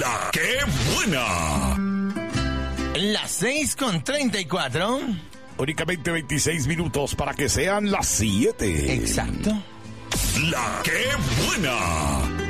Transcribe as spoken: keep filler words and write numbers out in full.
La que buena. Las seis con treinta y cuatro. Únicamente veintiséis minutos para que sean las siete. Exacto. La que buena.